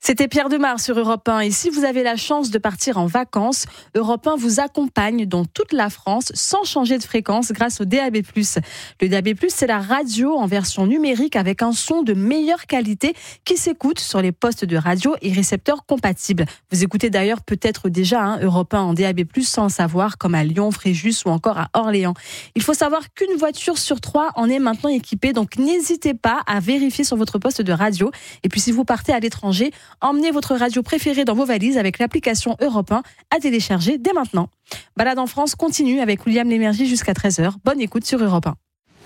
C'était Pierre Demar sur Europe 1. Et si vous avez la chance de partir en vacances, Europe 1 vous accompagne dans toute la France sans changer de fréquence grâce au DAB+. Le DAB+, c'est la radio en version numérique avec un son de meilleure qualité qui s'écoute sur les postes de radio et récepteurs compatibles. Vous écoutez d'ailleurs peut-être déjà Europe 1 en DAB+, sans le savoir, comme à Lyon, Fréjus ou encore à Orléans. Il faut savoir qu'une voiture sur 3 en est maintenant équipée, donc n'hésitez pas à vérifier sur votre poste de radio. Et puis si vous partez à l'étranger, emmenez votre radio préférée dans vos valises avec l'application Europe 1 à télécharger dès maintenant. Balade en France continue avec William Lémergie jusqu'à 13h. Bonne écoute sur Europe 1.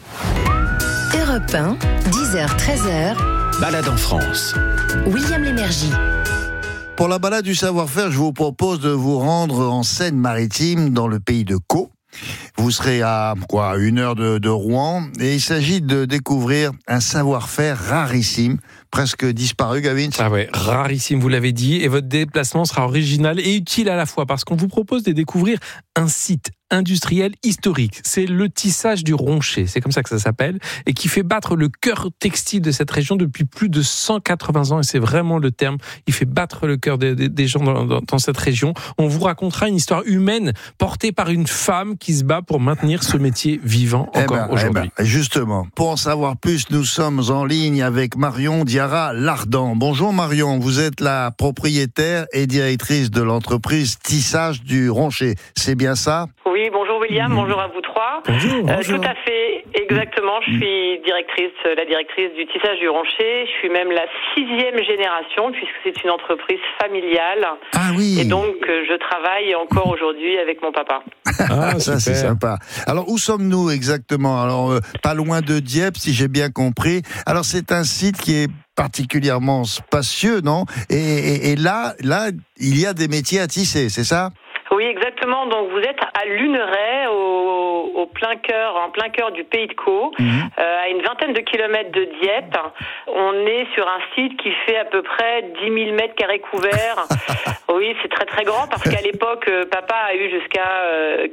Europe 1, 10h, 13h. Balade en France. William Lémergie. Pour la balade du savoir-faire, je vous propose de vous rendre en Seine-Maritime, dans le pays de Caux. Vous serez à 1 heure de Rouen et il s'agit de découvrir un savoir-faire rarissime, presque disparu, Gavin. Ah ouais, rarissime, vous l'avez dit, et votre déplacement sera original et utile à la fois parce qu'on vous propose de découvrir un site industriel historique. C'est le tissage du Ronchet, c'est comme ça que ça s'appelle, et qui fait battre le cœur textile de cette région depuis plus de 180 ans, et c'est vraiment le terme, il fait battre le cœur des gens dans cette région. On vous racontera une histoire humaine portée par une femme qui se bat pour maintenir ce métier vivant encore aujourd'hui. Justement, pour en savoir plus, nous sommes en ligne avec Marion Diarra-Lardan. Bonjour Marion, vous êtes la propriétaire et directrice de l'entreprise Tissage du Ronchet, c'est bien ça ? Oui, bonjour William, bonjour à vous trois. Bonjour. Tout à fait, exactement. Je suis la directrice du Tissage du Ronchet. Je suis même la 6e génération puisque c'est une entreprise familiale. Ah oui. Et donc je travaille encore aujourd'hui avec mon papa. Ah, ça c'est sympa. Alors où sommes-nous exactement ? Alors pas loin de Dieppe, si j'ai bien compris. Alors c'est un site qui est particulièrement spacieux, non ? Et là, il y a des métiers à tisser, c'est ça ? Oui, exactement. Donc vous êtes à Luneray, en plein cœur du pays de Caux, à une vingtaine de kilomètres de Dieppe. On est sur un site qui fait à peu près 10 000 mètres carrés couverts. Oui, c'est très très grand parce qu'à l'époque, papa a eu jusqu'à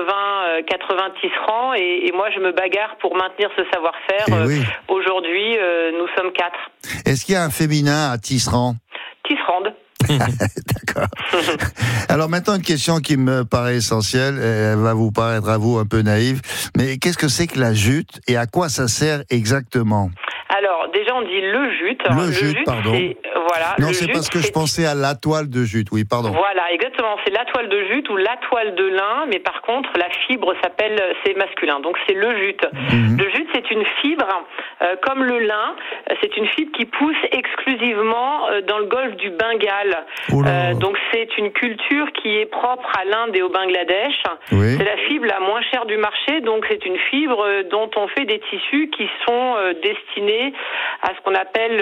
80 tisserands et moi je me bagarre pour maintenir ce savoir-faire. Oui. Aujourd'hui, nous sommes 4. Est-ce qu'il y a un féminin à tisserand ? Tisserande. D'accord. Alors maintenant, une question qui me paraît essentielle, elle va vous paraître à vous un peu naïve, mais qu'est-ce que c'est que la jute et à quoi ça sert exactement ? Alors, déjà, on dit le jute. Le jute, pardon. Non, c'est jute, parce que je pensais à la toile de jute, oui, pardon. Voilà, exactement. C'est la toile de jute ou la toile de lin, mais par contre, la fibre c'est masculin. Donc, c'est le jute. Le jute, c'est une fibre, comme le lin, c'est une fibre qui pousse exclusivement dans le golfe du Bengale. Donc, c'est une culture qui est propre à l'Inde et au Bangladesh. Oui. C'est la fibre la moins chère du marché, donc c'est une fibre dont on fait des tissus qui sont destinés à ce qu'on appelle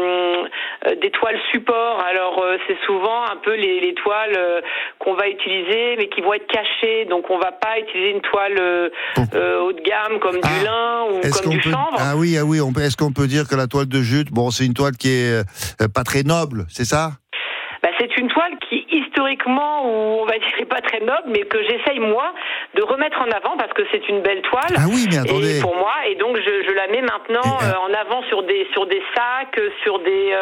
des toiles support. Alors c'est souvent un peu les toiles qu'on va utiliser mais qui vont être cachées, donc on va pas utiliser une toile haut de gamme comme du lin ou comme du chanvre. Ah oui, est-ce qu'on peut dire que la toile de jute, c'est une toile qui est pas très noble, c'est ça ? C'est une toile qui, historiquement, ou on va dire pas très noble, mais que j'essaye, moi, de remettre en avant parce que c'est une belle toile. Ah oui, mais attendez. Pour moi, et donc je la mets maintenant en avant sur des sacs, sur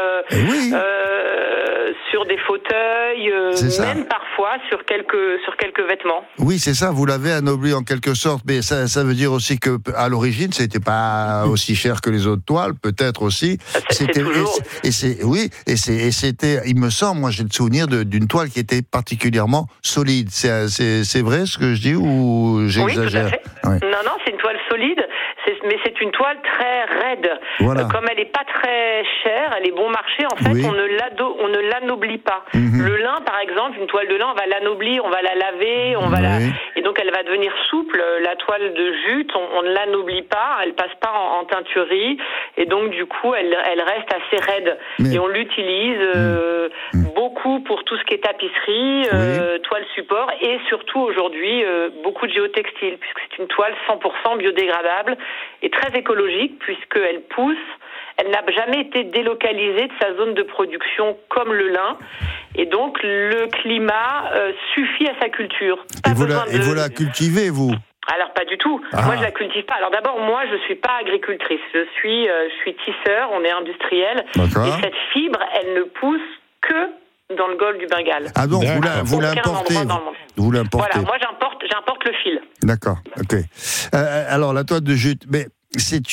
des fauteuils, même parfois sur quelques vêtements. Oui, c'est ça, vous l'avez anobli en quelque sorte, mais ça veut dire aussi que à l'origine, c'était pas aussi cher que les autres toiles, peut-être aussi. C'était toujours. C'était, il me semble, moi j'ai le souvenir d'une toile qui était particulièrement solide. C'est vrai ce que je dis ou j'exagère ? Oui, tout à fait. Ouais. Non, c'est une toile solide, mais c'est une toile très raide. Voilà. Comme elle est pas très chère, elle est bon marché, en fait, on ne l'anoblit pas. Le lin, par exemple, une toile de lin, on va l'anoblir, on va la laver, et donc elle va devenir souple. La toile de jute, on ne l'anoblit pas, elle passe pas en teinturerie, et donc du coup, elle reste assez raide. Et on l'utilise beaucoup pour tout ce qui est tapisserie, toile support, et surtout aujourd'hui, beaucoup de géotextile, puisque c'est une toile 100% biodégradable et très écologique, puisqu'elle pousse. Elle n'a jamais été délocalisée de sa zone de production comme le lin. Et donc, le climat suffit à sa culture. Et vous la cultivez, vous ? Alors, pas du tout. Moi, je la cultive pas. Alors, d'abord, moi, je suis pas agricultrice. Je suis tisseur, on est industriel. D'accord. Et cette fibre, elle ne pousse dans le golfe du Bengale. Ah donc vous l'importez. Vous l'importez. Voilà, moi j'importe le fil. D'accord, ok. Alors la toile de jute, mais c'est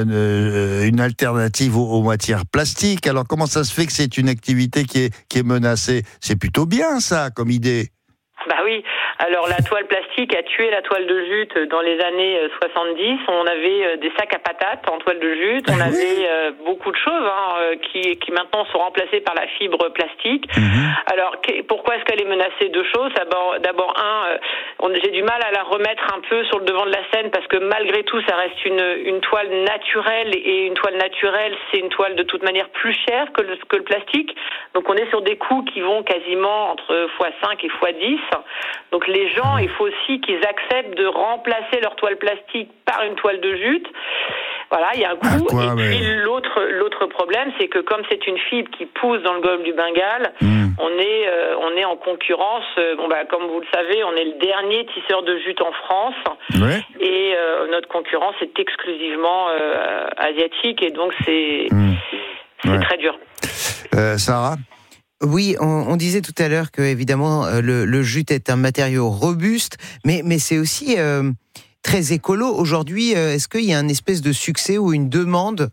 une alternative aux matières plastiques. Alors comment ça se fait que c'est une activité qui est menacée ? C'est plutôt bien ça comme idée. Bah oui, alors la toile plastique a tué la toile de jute dans les années 70. On avait des sacs à patates en toile de jute, on avait beaucoup de choses qui maintenant sont remplacées par la fibre plastique. Alors pourquoi est-ce qu'elle est menacée ? Deux choses. D'abord j'ai du mal à la remettre un peu sur le devant de la scène parce que malgré tout ça reste une toile naturelle, et une toile naturelle c'est une toile de toute manière plus chère que le plastique. Donc on est sur des coûts qui vont quasiment entre x5 et x10. Donc les gens, il faut aussi qu'ils acceptent de remplacer leur toile plastique par une toile de jute. Voilà, il y a un coût. Puis l'autre problème, c'est que comme c'est une fibre qui pousse dans le golfe du Bengale, on est en concurrence. Comme vous le savez, on est le dernier tisseur de jute en France, et notre concurrence est exclusivement asiatique, et donc c'est très dur. Sarah ? Oui, on disait tout à l'heure que évidemment le jute est un matériau robuste, mais c'est aussi très écolo. Aujourd'hui, est-ce qu'il y a un espèce de succès ou une demande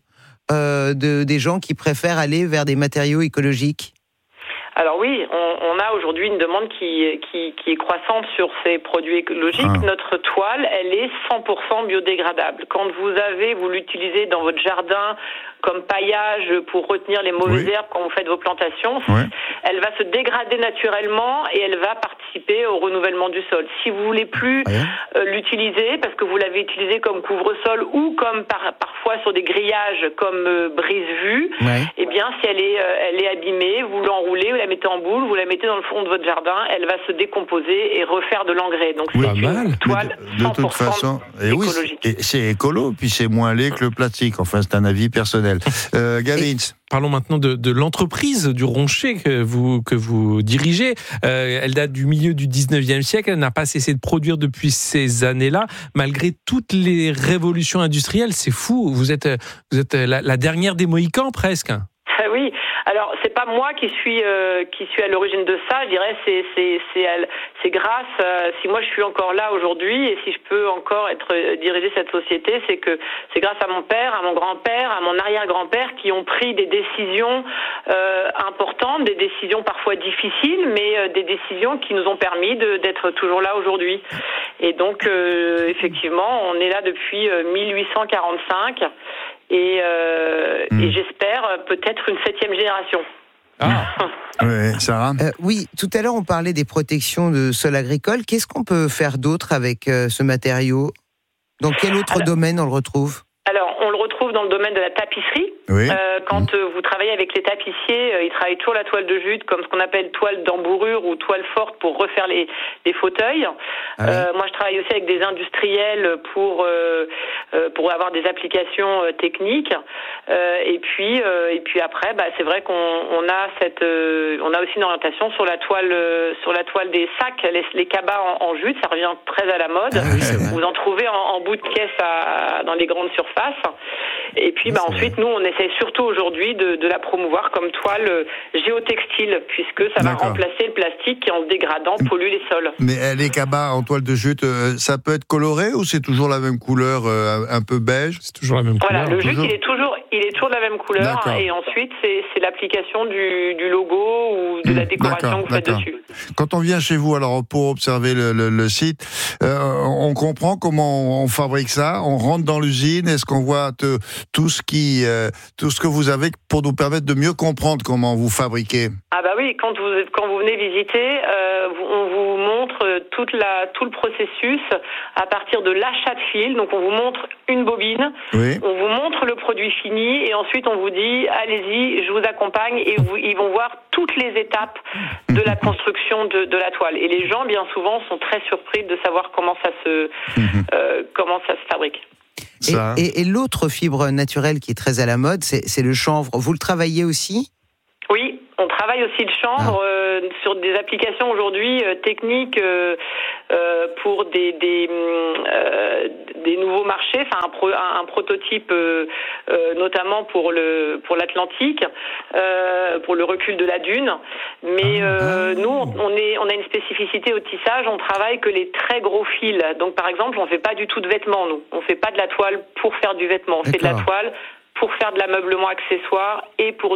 des gens qui préfèrent aller vers des matériaux écologiques ? Alors oui, on a aujourd'hui une demande qui est croissante sur ces produits écologiques. Notre toile, elle est 100% biodégradable. Quand vous l'utilisez dans votre jardin comme paillage pour retenir les mauvaises herbes quand vous faites vos plantations, elle va se dégrader naturellement et elle va participer au renouvellement du sol. Si vous voulez plus l'utiliser parce que vous l'avez utilisé comme couvre-sol ou comme parfois sur des grillages comme brise-vue, eh bien si elle est abîmée, vous l'enroulez, vous la mettez en boule, vous la mettez dans le fond de votre jardin, elle va se décomposer et refaire de l'engrais. Donc c'est une toile 100% de toute façon, écologique. Et c'est écolo, puis c'est moins laid que le plastique. Enfin, c'est un avis personnel. Gavin. Parlons maintenant de l'entreprise du Ronchet que vous dirigez. Elle date du milieu du 19e siècle. Elle n'a pas cessé de produire depuis ces années-là, malgré toutes les révolutions industrielles. C'est fou. Vous êtes la dernière des Mohicans, presque. Oui. Alors c'est pas moi qui suis à l'origine de ça. Je dirais c'est grâce si moi je suis encore là aujourd'hui et si je peux encore diriger cette société, c'est grâce à mon père, à mon grand-père, à mon arrière-grand-père qui ont pris des décisions importantes, des décisions parfois difficiles, mais des décisions qui nous ont permis d'être toujours là aujourd'hui. Et donc effectivement, on est là depuis 1845. Et j'espère peut-être une 7e génération. Sarah ? Oui, tout à l'heure on parlait des protections de sol agricole. Qu'est-ce qu'on peut faire d'autre avec ce matériau ? Dans quel autre domaine on le retrouve ? Alors, on le retrouve dans le domaine de la tapisserie. Quand vous travaillez avec les tapissiers, ils travaillent toujours la toile de jute comme ce qu'on appelle toile d'embourrure ou toile forte pour refaire les fauteuils. Moi, je travaille aussi avec des industriels pour avoir des applications techniques. Et puis après, c'est vrai qu'on a aussi une orientation sur la toile des sacs, les cabas en jute. Ça revient très à la mode. Vous en trouvez en bout de caisse dans les grandes surfaces. Et puis ensuite, nous, on essaie surtout aujourd'hui de la promouvoir comme toile géotextile, puisque ça va remplacer le plastique qui, en se dégradant, pollue les sols. Mais les cabas en toile de jute, ça peut être coloré ou c'est toujours la même couleur, un peu beige ? C'est toujours la même couleur. Voilà, le jute, il est toujours de la même couleur. Et ensuite, c'est l'application du logo ou de la décoration que vous faites dessus. Quand on vient chez vous, alors pour observer le site, on comprend comment on fabrique ça. On rentre dans l'usine. Est-ce qu'on voit tout ce que vous avez pour nous permettre de mieux comprendre comment vous fabriquez? Ah bah oui, quand vous venez visiter, on vous montre tout le processus à partir de l'achat de fil. Donc on vous montre une bobine, on vous montre le produit fini et ensuite on vous dit allez-y, je vous accompagne et ils vont voir toutes les étapes de la construction de la toile. Et les gens bien souvent sont très surpris de savoir comment ça se fabrique. Et l'autre fibre naturelle qui est très à la mode, c'est le chanvre. Vous le travaillez aussi ? Oui, on travaille travaille aussi le chanvre sur des applications aujourd'hui techniques pour des nouveaux marchés, enfin un prototype notamment pour l'Atlantique, pour le recul de la dune. Mais nous, on a une spécificité au tissage, on travaille que les très gros fils. Donc par exemple, on fait pas du tout de vêtements, nous. On fait pas de la toile pour faire du vêtement. On fait de la toile pour faire de l'ameublement accessoire et pour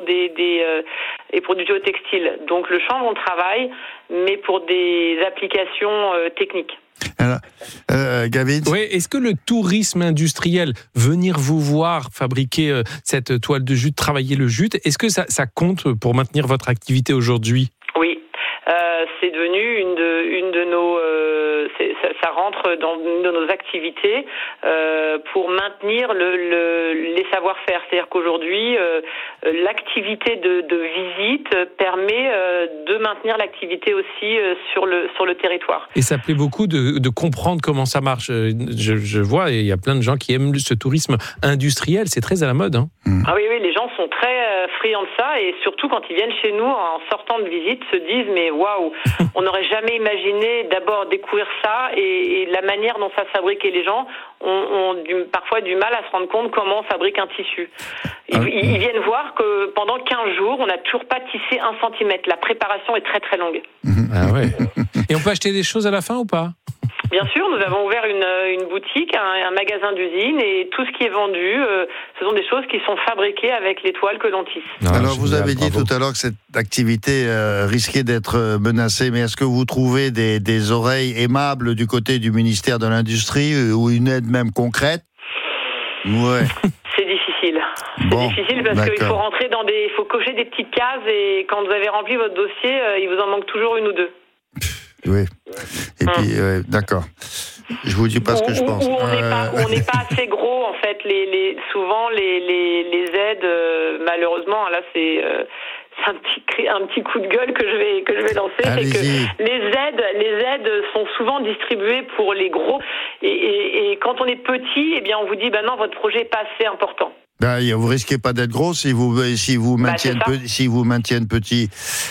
et pour du géotextile. Donc le chanvre, on travaille, mais pour des applications techniques. Alors, Gavin ? Oui, est-ce que le tourisme industriel, venir vous voir fabriquer cette toile de jute, travailler le jute, est-ce que ça compte pour maintenir votre activité aujourd'hui ? Oui, c'est devenu une de nos ça rentre dans une de nos activités pour maintenir les savoir-faire. C'est-à-dire qu'aujourd'hui, l'activité de visite permet de maintenir l'activité aussi sur le territoire. Et ça plaît beaucoup de comprendre comment ça marche. Je vois, et il y a plein de gens qui aiment ce tourisme industriel. C'est très à la mode. Hein. Ah oui, les gens sont très friands de ça, et surtout quand ils viennent chez nous en sortant de visite, se disent mais waouh, on n'aurait jamais imaginé d'abord découvrir ça et la manière dont ça se fabrique, et les gens ont parfois du mal à se rendre compte comment on fabrique un tissu. Ils viennent voir que pendant 15 jours, on n'a toujours pas tissé 1 centimètre. La préparation est très très longue. Ah ouais. Et on peut acheter des choses à la fin ou pas ? Bien sûr, nous avons ouvert une boutique, un magasin d'usine, et tout ce qui est vendu, ce sont des choses qui sont fabriquées avec les toiles que l'on tisse. Alors, vous avez dit tout à l'heure que cette activité risquait d'être menacée, mais est-ce que vous trouvez des oreilles aimables du côté du ministère de l'Industrie ou une aide même concrète ? Ouais. C'est difficile. C'est difficile parce qu'il faut rentrer il faut cocher des petites cases, et quand vous avez rempli votre dossier, il vous en manque toujours une ou deux. Oui. Et puis, d'accord. Je vous dis pas ce que je pense. On n'est pas assez gros, en fait. Souvent, les aides, malheureusement, là, c'est un petit coup de gueule que je vais lancer. Allez-y. C'est que les aides sont souvent distribuées pour les gros. Et quand on est petit, eh bien, on vous dit, non, votre projet n'est pas assez important. Vous risquez pas d'être gros si vous maintiennent petit.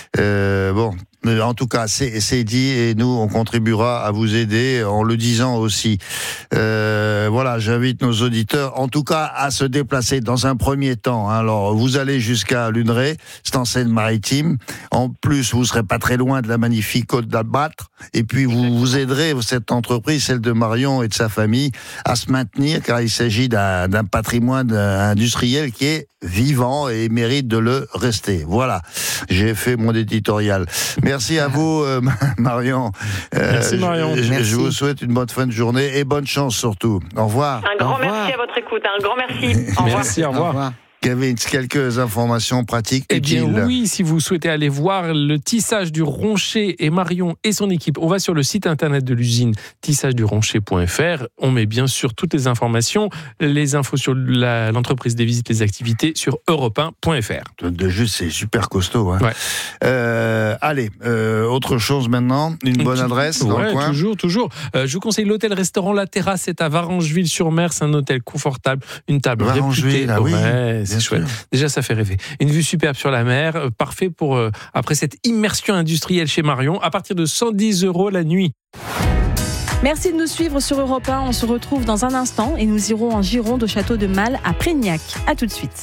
En tout cas, c'est dit, et nous, on contribuera à vous aider en le disant aussi. Voilà, j'invite nos auditeurs, en tout cas, à se déplacer dans un premier temps. Alors, vous allez jusqu'à Luneray, c'est en Seine-Maritime. En plus, vous serez pas très loin de la magnifique côte d'Albâtre. Et puis, vous aiderez cette entreprise, celle de Marion et de sa famille, à se maintenir, car il s'agit d'un patrimoine industriel qui est vivant et mérite de le rester. Voilà, j'ai fait mon éditorial. Merci à vous, Marion. Merci, Marion. Je vous souhaite une bonne fin de journée et bonne chance surtout. Au revoir. Un grand merci à votre écoute. Un grand merci. Au revoir. Merci, au revoir. Gavin, quelques informations pratiques utiles. Bien oui, si vous souhaitez aller voir le tissage du Ronchet et Marion et son équipe, on va sur le site internet de l'usine tissageduronchet.fr. On met bien sûr toutes les informations, les infos sur l'entreprise des visites, les activités sur europe1.fr. De juste, c'est super costaud. Hein. Ouais. Allez, autre chose maintenant, une bonne adresse dans le coin. Toujours. Je vous conseille l'hôtel-restaurant La Terrasse, c'est à Varangeville-sur-Mer, c'est un hôtel confortable, une table réputée. Ah oui. Ouais, c'est chouette. Déjà, ça fait rêver. Une vue superbe sur la mer, parfait pour après cette immersion industrielle chez Marion, à partir de 110 € la nuit. Merci de nous suivre sur Europe 1. On se retrouve dans un instant et nous irons en Gironde au château de Malles à Prégnac. À tout de suite.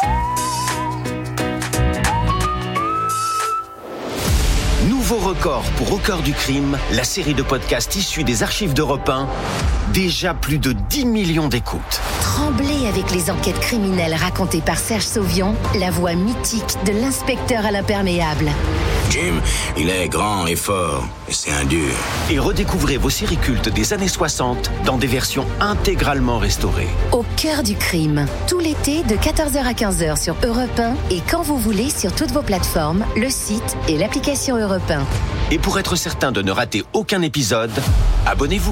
Nouveau record pour Au cœur du crime, la série de podcasts issus des archives d'Europe 1. Déjà plus de 10 millions d'écoutes. Tremblez avec les enquêtes criminelles racontées par Serge Sauvion, la voix mythique de l'inspecteur à l'imperméable. Jim, il est grand et fort, et c'est un dur. Et redécouvrez vos séries cultes des années 60 dans des versions intégralement restaurées. Au cœur du crime, tout l'été de 14h à 15h sur Europe 1 et quand vous voulez sur toutes vos plateformes, le site et l'application Europe 1. Et pour être certain de ne rater aucun épisode, abonnez-vous.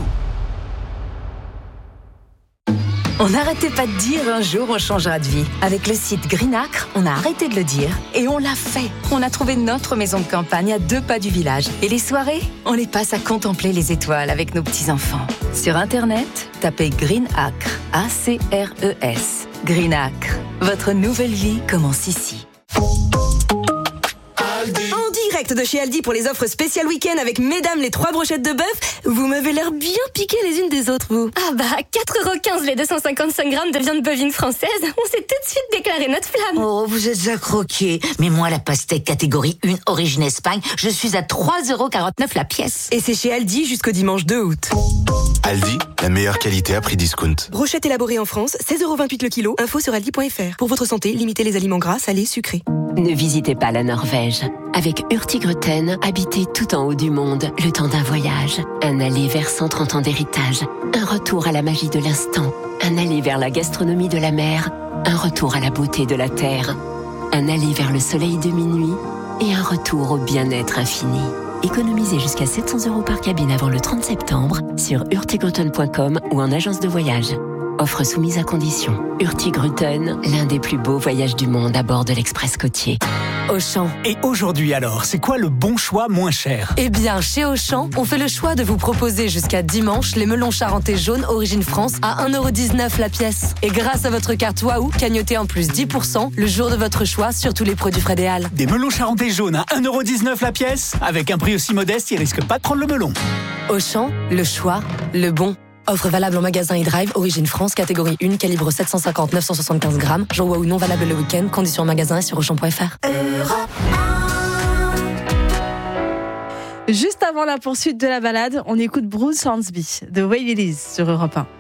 On n'arrêtait pas de dire un jour on changera de vie. Avec le site Greenacre, on a arrêté de le dire et on l'a fait. On a trouvé notre maison de campagne à 2 pas du village. Et les soirées, on les passe à contempler les étoiles avec nos petits-enfants. Sur Internet, tapez Greenacre, A-C-R-E-S. Greenacre, votre nouvelle vie commence ici. Aldi direct de chez Aldi pour les offres spéciales week-end avec mesdames les 3 brochettes de bœuf. Vous m'avez l'air bien piquées les unes des autres, vous. Ah bah, 4,15€ les 255 grammes de viande bovine française. On s'est tout de suite déclaré notre flamme. Oh, vous êtes à croquer. Mais moi, la pastèque catégorie 1 origine Espagne, je suis à 3,49€ la pièce. Et c'est chez Aldi jusqu'au dimanche 2 août. Aldi, la meilleure qualité à prix discount. Brochette élaborée en France, 16,28€ le kilo. Info sur aldi.fr. Pour votre santé, limitez les aliments gras, salés, sucrés. Ne visitez pas la Norvège. Avec Hurtigruten, habitez tout en haut du monde, le temps d'un voyage. Un aller vers 130 ans d'héritage. Un retour à la magie de l'instant. Un aller vers la gastronomie de la mer. Un retour à la beauté de la terre. Un aller vers le soleil de minuit. Et un retour au bien-être infini. Économisez jusqu'à 700€ par cabine avant le 30 septembre sur hurtigruten.com ou en agence de voyage. Offre soumise à condition. Hurtigruten, l'un des plus beaux voyages du monde à bord de l'Express côtier. Auchan. Et aujourd'hui alors, c'est quoi le bon choix moins cher ? Eh bien, chez Auchan, on fait le choix de vous proposer jusqu'à dimanche les melons charentais jaunes Origine France à 1,19€ la pièce. Et grâce à votre carte Waouh, cagnotez en plus 10% le jour de votre choix sur tous les produits Frédéal. Des melons charentais jaunes à 1,19€ la pièce ? Avec un prix aussi modeste, ils risquent pas de prendre le melon. Auchan, le choix, le bon. Offre valable en magasin et drive, Origine France, catégorie 1, calibre 750-975 grammes. Jour Waouh non valable le week-end, conditions en magasin et sur Auchan.fr. Juste avant la poursuite de la balade, on écoute Bruce Hornsby de Way It Is sur Europe 1.